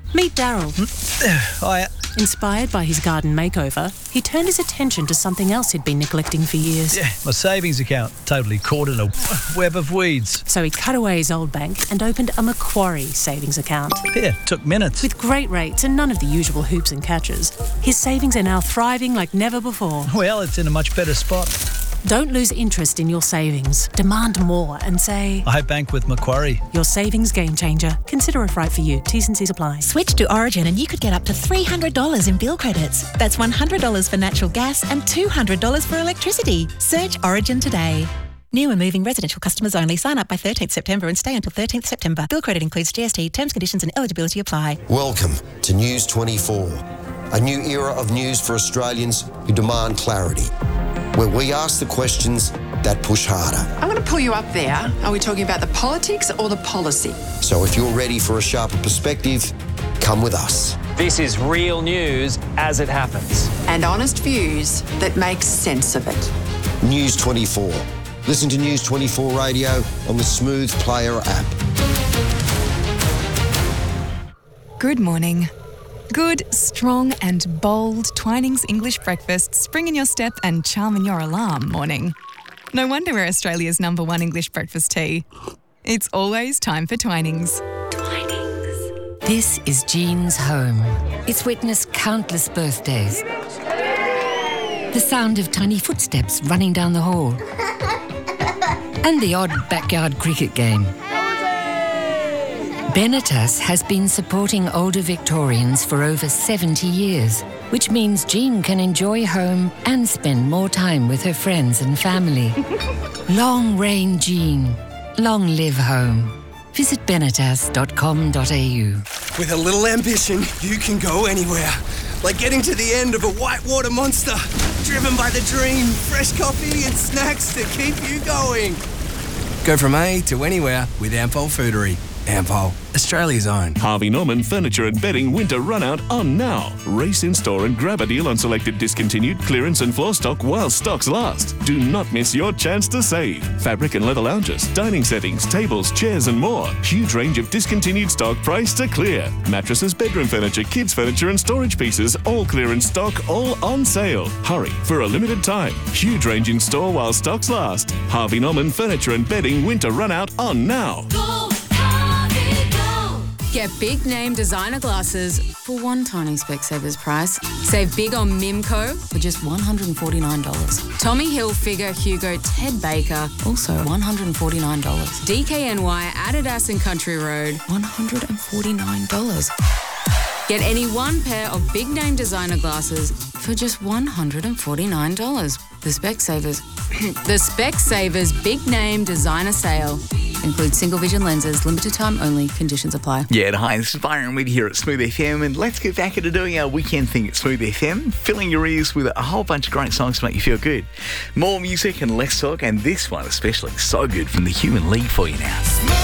Meet Daryl. Hiya. Inspired by his garden makeover, he turned his attention to something else he'd been neglecting for years. Yeah, my savings account totally caught in a web of weeds. So he cut away his old bank and opened a Macquarie savings account. Yeah, took minutes. With great rates and none of the usual hoops and catches, his savings are now thriving like never before. Well, it's in a much better spot. Don't lose interest in your savings. Demand more and say, I bank with Macquarie. Your savings game changer. Consider if right for you. T's and C's apply. Switch to Origin and you could get up to $300 in bill credits. That's $100 for natural gas and $200 for electricity. Search Origin today. New and moving residential customers only. Sign up by 13th September and stay until 13th September. Bill credit includes GST. Terms, conditions and eligibility apply. Welcome to News 24, a new era of news for Australians who demand clarity, where we ask the questions that push harder. I'm going to pull you up there. Are we talking about the politics or the policy? So if you're ready for a sharper perspective, come with us. This is real news as it happens. And honest views that make sense of it. News 24. Listen to News 24 Radio on the Smooth Player app. Good morning. Good, strong and bold Twinings English breakfast spring in your step and charm in your alarm morning. No wonder we're Australia's #1 English breakfast tea. It's always time for Twinings. Twinings. This is Jean's home. It's witnessed countless birthdays. The sound of tiny footsteps running down the hall. And the odd backyard cricket game. Benetas has been supporting older Victorians for over 70 years, which means Jean can enjoy home and spend more time with her friends and family. Long reign Jean. Long live home. Visit benetas.com.au. With a little ambition, you can go anywhere. Like getting to the end of a whitewater monster, driven by the dream, fresh coffee and snacks to keep you going. Go from A to anywhere with Ampol Foodery. Ampol, Australia's own. Harvey Norman Furniture and Bedding Winter Run Out on now. Race in store and grab a deal on selected discontinued, clearance and floor stock while stocks last. Do not miss your chance to save. Fabric and leather lounges, dining settings, tables, chairs and more. Huge range of discontinued stock priced to clear. Mattresses, bedroom furniture, kids furniture and storage pieces, all clearance stock, all on sale. Hurry, for a limited time. Huge range in store while stocks last. Harvey Norman Furniture and Bedding Winter Run Out on now. Get big name designer glasses for one tiny Specsavers price. Save big on Mimco for just $149. Tommy Hilfiger, Hugo, Ted Baker, also $149. DKNY, Adidas and Country Road, $149. Get any one pair of big name designer glasses for just $149. The Specsavers Big Name Designer Sale. Includes single vision lenses, limited time only, conditions apply. Yeah, hi, this is Byron Weed here at Smooth FM, and let's get back into doing our weekend thing at Smooth FM, filling your ears with a whole bunch of great songs to make you feel good. More music and less talk, and this one especially so good from the Human League for you now.